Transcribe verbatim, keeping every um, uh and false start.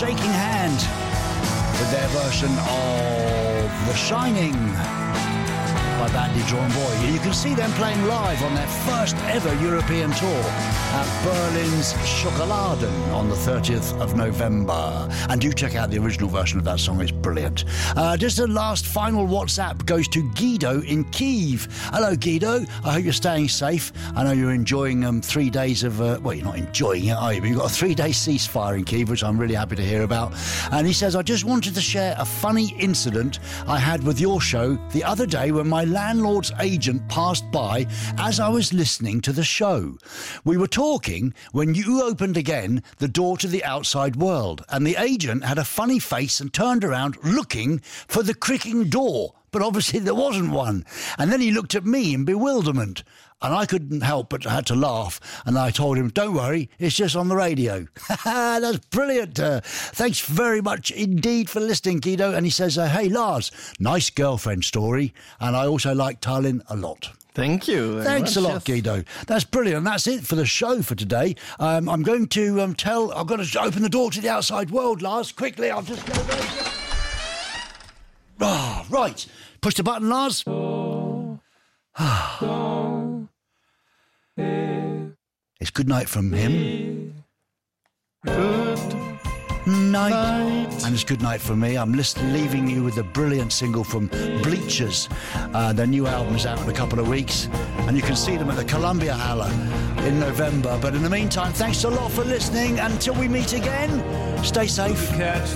Shaking Hand with their version of The Shining by Bandy Drawn Boy. You can see them playing live on their first ever European tour at Berlin's Schokoladen on the thirtieth of November. And do check out the original version of that song, it's brilliant. Uh, just a last final WhatsApp goes to Guido in Kyiv. Hello Guido, I hope you're staying safe. I know you're enjoying um, three days of, uh, well, you're not enjoying it, are you? But you've got a three day ceasefire in Kyiv, which I'm really happy to hear about. And he says, I just wanted to share a funny incident I had with your show the other day when my landlord's agent passed by as I was listening to the show. We were talking when you opened again the door to the outside world, and the agent had a funny face and turned around looking for the creaking door, but obviously there wasn't one. And then he looked at me in bewilderment, and I couldn't help but had to laugh. And I told him, don't worry, it's just on the radio. That's brilliant. Uh, thanks very much indeed for listening, Guido. And he says, uh, hey, Lars, nice girlfriend story. And I also like Tallinn a lot. Thank you. Very Thanks much, a lot, yes. Guido. That's brilliant. That's it for the show for today. Um, I'm going to um, tell... I've got to open the door to the outside world, Lars. Quickly, I'll just go there. Ah, right. Push the button, Lars. It's good night from him. Good Night. night. And it's good night from me. I'm list- leaving you with a brilliant single from Bleachers. Uh, their new album's out in a couple of weeks, and you can see them at the Columbia Halle in November. But in the meantime, thanks a lot for listening. Until we meet again, stay safe.